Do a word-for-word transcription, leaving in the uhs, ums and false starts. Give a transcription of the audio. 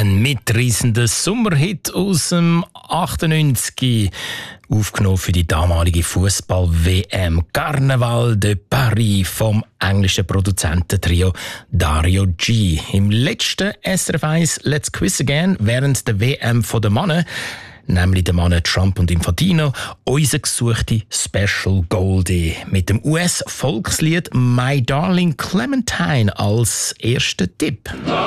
Ein mitreissender Sommerhit aus dem achtundneunzig, aufgenommen für die damalige Fußball-W M. Carnaval de Paris vom englischen Produzententrio Dario G. Im letzten S R F eins Let's Quiz Again während der W M der Männer, nämlich der Männer Trump und Infantino, unser gesuchte Special Goldie mit dem U S-Volkslied My Darling Clementine als erster Tipp.